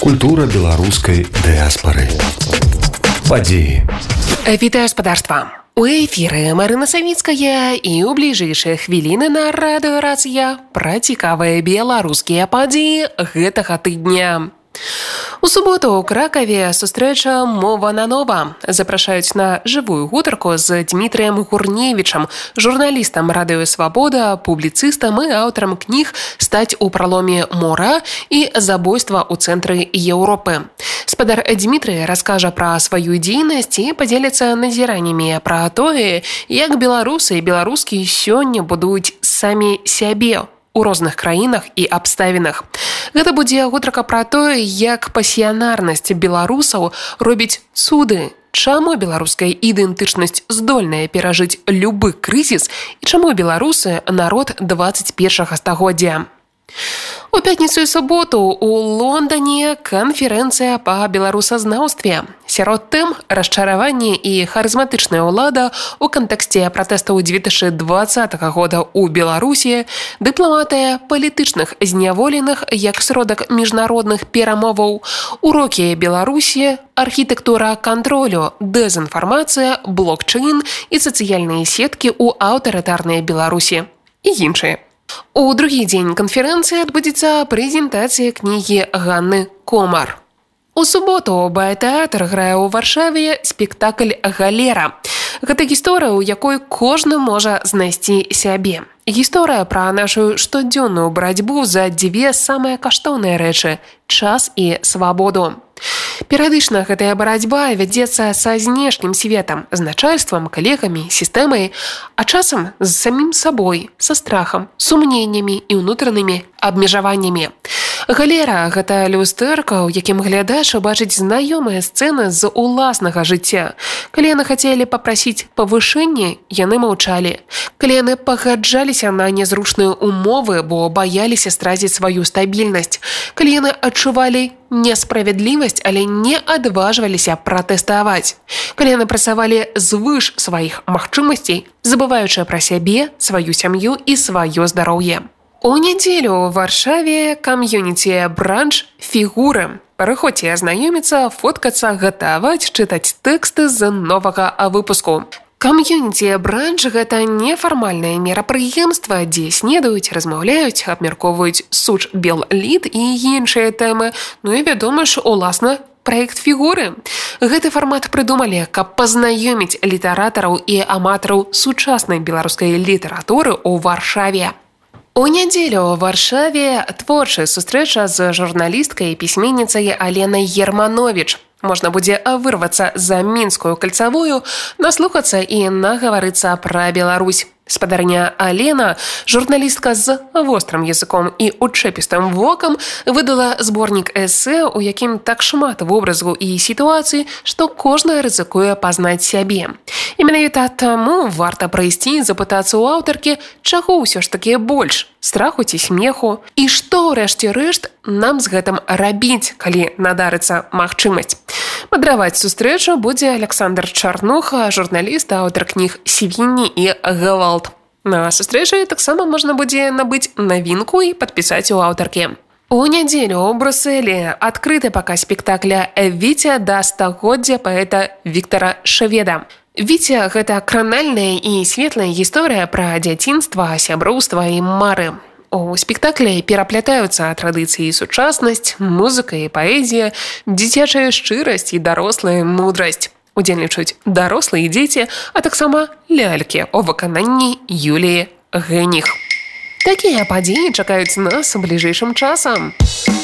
Культура беларускай дыаспары. Падзеі. Вітаю спадарства. У эфіры Марына Савіцкая і ў бліжэйшыя хвіліны на радыёрацыя пра цікавыя беларускія падзеі гэтага тыдня. У суботу ў Кракаве сустрэча «Мова на нова». Запрашаюць на жывую гутарку з Дмітрыем Гурневічам, журналістам радыё «Свабода», публіцыстам і аўтарам кніг «Стаць у праломе мора» і «Забойства ў цэнтры Еўропы». Спадар Дмітрый раскажа пра сваю дзейнасць і падзеліцца назіраннямі пра тое, як беларусы і беларускі сёння будуюць самі сябе у розных краінах і абставінах. Гэта будзе гутарка пра тое, як пасіянарнасць беларусаў робіць цуды, чаму беларуская ідэнтычнасць здольная перажыць любы крызіс і чаму беларусы народ 21 стагоддзя. У пятніцу і суботу у Лондоне канферэнцыя па беларусазнаўстве. Сярод тэм расчараванне і харызматычная ўлада ў кантэксце пратэстаў 2020 года ў Беларусі, дыпламатыя палітычных зняволеных як сродак міжнародных перамоваў, урокі Беларусі, архітэктура кантролю, дэзінфармацыя, блокчейн і сацыяльныя сеткі ў аўтарытарнай Беларусі і іншыя. У другі дзень канферэнцыі адбудзецца прэзентацыя кнігі Ганны Комар. У суботу Баятэатр грае ў Варшаве спектакль «Галера». Гэта гісторыя, у якой кожны можа знайсці сябе. Гісторыя пра нашу штодзённую барацьбу за дзве самыя каштоўныя рэчы – час і свабоду. Перыядычна гэтая барацьба вядзецца са знешнім светам, з начальствам, калегамі, сістэмай, а часам з самім сабой, са страхам, сумненнямі і ўнутранымі абмежаваннямі. Галера – гэта люстэрка, у якім глядач убачыць знаёмыя сцэны з уласнага жыцця. Калі яны хацелі папрасіць павышэнне, яны маўчалі. Калі яны пагаджаліся на нязручныя умовы, бо баяліся страціць сваю стабільнасць. Калі яны адчувалі несправядлівасць, але не адважваліся пратэставаць. Калі яны працавалі звыш сваіх магчымасцей, забываючы пра сябе, сваю сям'ю і сваё здароўе. У нядзелю ў Варшаве кам'юніці-бранч «Фігуры». Прыходзьце азнаёміцца, фоткацца, гатаваць, чытаць тэксты з новага выпуску. Кам'юніці-бранч – гэта нефармальнае мерапрыемства, дзе снедаюць, размаўляюць, абмяркоўваюць суч бел-лід і іншыя тэмы. Ну і вядома ж, уласна, праект «Фігуры». Гэты фармат прыдумалі, каб пазнаёміць літаратараў і аматараў сучаснай беларускай літаратуры ў Варшаве. У нядзелю ў Варшаве творчая сустрэча з журналісткай і пісьменніцай Аленай Ерманович. Можна будзе вырвацца за мінскую кальцавую, наслухацца і нагаварыцца пра Беларусь. Спадарня Алена, журналістка з вострым языком і учэпістым вокам, выдала зборнік эсэ, у якім так шмат вобразаў і сітуацый, што кожная рызыкуе пазнаць сябе. І менавіта таму варта прайсці і запытацца ў аўтаркі, чаго ўсё ж такі больш – страху ці смеху, і што, рэшце рэшт, нам з гэтым рабіць, калі надарыцца магчымасць. Мадраваць сустрэчу будзе Александр Чарнуха, журналіст, аўтар кніг «Свінні» і «Гвалт». На сустрэчы таксама можна будзе набыць навінку і падпісаць у аўтаркі. У нядзелю ў Брусэлі адкрыты паказ спектакля «Віця да стагоддзя» паэта Віктара Шведа. «Віця» – гэта кранальная і светлая гісторыя пра дзяцінства, сяброўства і мары. У спектаклі пераплятаюцца традыцыі і сучаснасць, музыка і паэзія, дзіцячая шчырасць і дарослая мудрасць. Удзельнічаюць дарослыя дзеці, а таксама лялькі у выкананні Юліі Гэніх. Такія падзеі чакаюць нас бліжэйшым часам.